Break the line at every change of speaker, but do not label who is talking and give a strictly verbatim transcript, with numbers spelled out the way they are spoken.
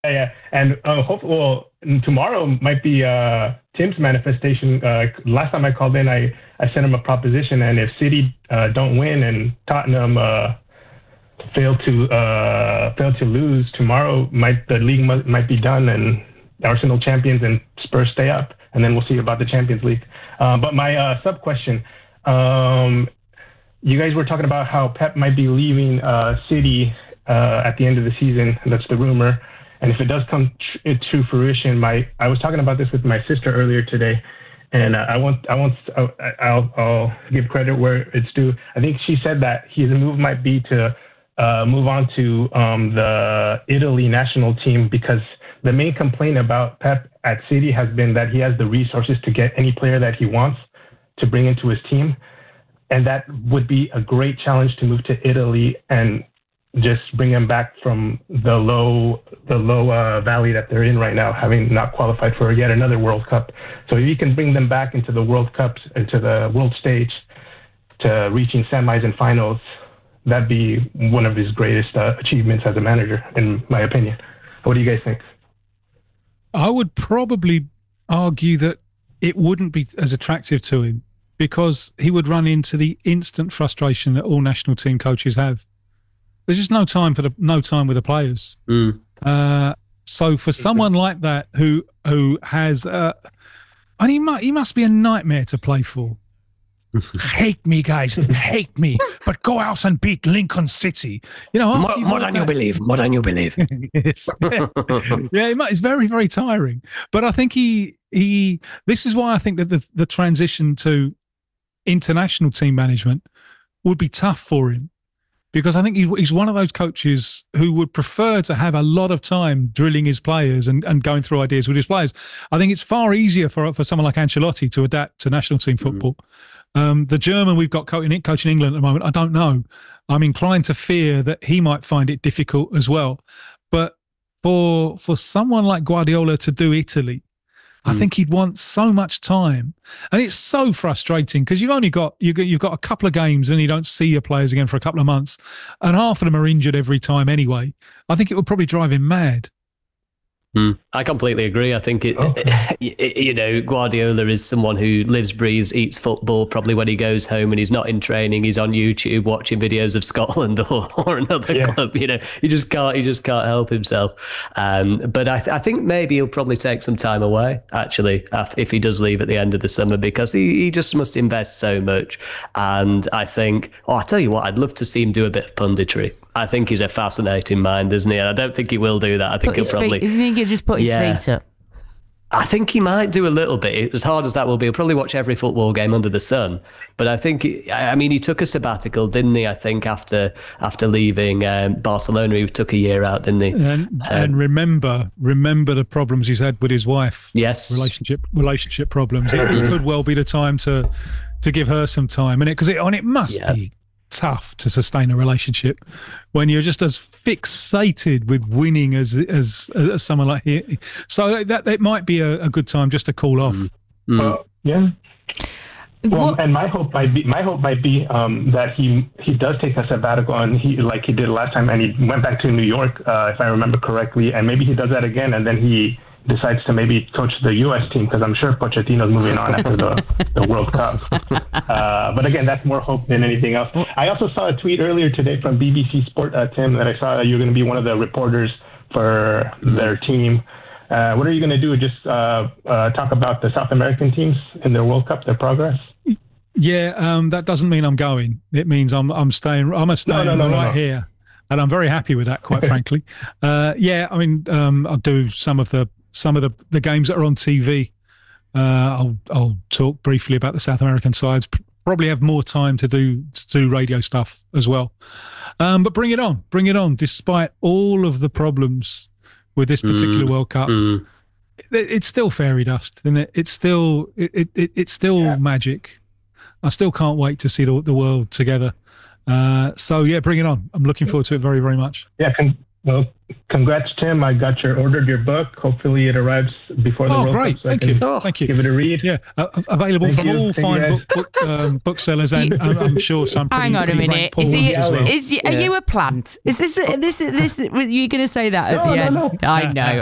yeah, and uh, hopefully, well, tomorrow might be uh, Tim's manifestation. Uh, last time I called in, I, I sent him a proposition, and if City uh, don't win and Tottenham uh, fail to uh, fail to lose tomorrow, might the league might, might be done, and Arsenal champions and Spurs stay up, and then we'll see about the Champions League. Uh, but my uh, sub question. Um, you guys were talking about how Pep might be leaving uh, City uh, at the end of the season. That's the rumor. And if it does come tr- to fruition, my I was talking about this with my sister earlier today, and uh, I want I want I'll I'll give credit where it's due. I think she said that his move might be to uh, move on to um, the Italy national team, because the main complaint about Pep at City has been that he has the resources to get any player that he wants to bring into his team, and that would be a great challenge to move to Italy and just bring them back from the low the low uh, valley that they're in right now, having not qualified for yet another World Cup. So if you can bring them back into the World Cups, into the world stage, to reaching semis and finals, that'd be one of his greatest uh, achievements as a manager, in my opinion. What do you guys think?
I would probably argue that it wouldn't be as attractive to him, because he would run into the instant frustration that all national team coaches have. There's just no time for the no time with the players.
Mm.
Uh, so for someone like that who who has, uh, and he must he must be a nightmare to play for. Hate me, guys, hate me, but go out and beat Lincoln City. You know,
more, you more than that, you believe, more than you believe.
Yes. Yeah, yeah it might, it's very very tiring. But I think he he. This is why I think that the the transition to international team management would be tough for him. Because I think he's one of those coaches who would prefer to have a lot of time drilling his players and, and going through ideas with his players. I think it's far easier for for someone like Ancelotti to adapt to national team football. Mm. Um, the German we've got coaching, coaching England at the moment, I don't know. I'm inclined to fear that he might find it difficult as well. But for for someone like Guardiola to do Italy, I think he'd want so much time, and it's so frustrating because you've only got you you've got a couple of games and you don't see your players again for a couple of months, and half of them are injured every time anyway. I think it would probably drive him mad.
Hmm. I completely agree. I think it, oh. it, you know, Guardiola is someone who lives, breathes, eats football. Probably when he goes home and he's not in training, he's on YouTube watching videos of Scotland or, or another yeah. club. You know, he just can't. He just can't help himself. Um, but I, th- I think maybe he'll probably take some time away. Actually, if he does leave at the end of the summer, because he, he just must invest so much. And I think, oh, I tell you what, I'd love to see him do a bit of punditry. I think he's a fascinating mind, isn't he? And I don't think he will do that. I think
put
he'll probably.
Feet, you think he'll just put his yeah. feet up?
I think he might do a little bit. As hard as that will be, he'll probably watch every football game under the sun. But I think, I mean, he took a sabbatical, didn't he? I think after after leaving um, Barcelona, he took a year out, didn't he?
And, um, and remember, remember the problems he's had with his wife.
Yes,
relationship relationship problems. It, it could well be the time to to give her some time, and it because it and it must yeah. be tough to sustain a relationship when you're just as fixated with winning as as, as someone like he. So that that might be a, a good time just to cool off.
Mm. Uh, yeah. Well, and my hope might be my hope might be um, that he he does take a sabbatical, and he like he did last time, and he went back to New York, uh, if I remember correctly, and maybe he does that again, and then he decides to maybe coach the U S team, because I'm sure Pochettino's moving on after the, the World Cup. Uh, but again, that's more hope than anything else. I also saw a tweet earlier today from B B C Sport, uh, Tim, that I saw that you're going to be one of the reporters for their team. Uh, what are you going to do? Just uh, uh, talk about the South American teams in their World Cup, their progress?
Yeah, um, that doesn't mean I'm going. It means I'm I'm staying. I'm staying no, no, no, right no. here, and I'm very happy with that. Quite frankly, uh, yeah. I mean, um, I'll do some of the. Some of the, the games that are on T V. Uh, I'll I'll talk briefly about the South American sides. Probably have more time to do to do radio stuff as well. Um, but bring it on, bring it on. Despite all of the problems with this particular mm, World Cup, mm. it, it's still fairy dust, isn't it? It's still it, it it's still yeah. magic. I still can't wait to see the, the world together. Uh, so yeah, bring it on. I'm looking forward to it very very much.
Yeah. Con- Well, congrats, Tim. I got your ordered your book. Hopefully, it arrives before the
oh,
World
great.
Cup. So
Thank you. Oh, Thank you.
Give it a read.
Yeah, uh, available
Thank
from
you.
all
Thank
fine
you,
book, book um, booksellers, and, and I'm sure some. Pretty,
Hang on a
pretty
minute.
ranked
Is he?
as well.
Is you, are
Yeah.
you a plant? Is this? This? This? Were you going to say that at
No,
the
no,
end?
no.
I know.